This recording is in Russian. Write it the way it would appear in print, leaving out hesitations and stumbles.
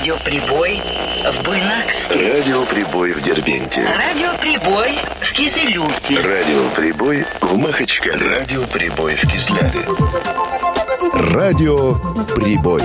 Радиоприбой в Буйнакске. Радиоприбой в Дербенте. Радиоприбой в Кизилюрте. Радиоприбой в Махачкале. Радиоприбой в Кизляре. Радиоприбой.